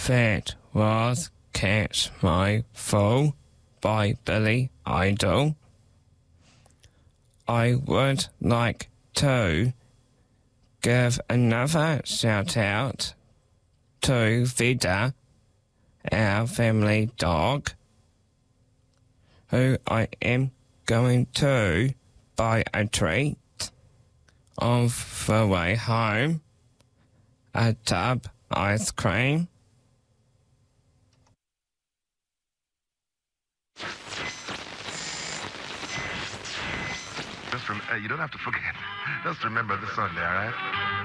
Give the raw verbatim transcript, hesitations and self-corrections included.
If it was Catch My Fool by Billy Idol, I would like to give another shout out to Vida, our family dog, who I am going to buy a treat on the way home, a tub ice cream. Just rem- uh, you don't have to forget. Just remember the Sunday, all right?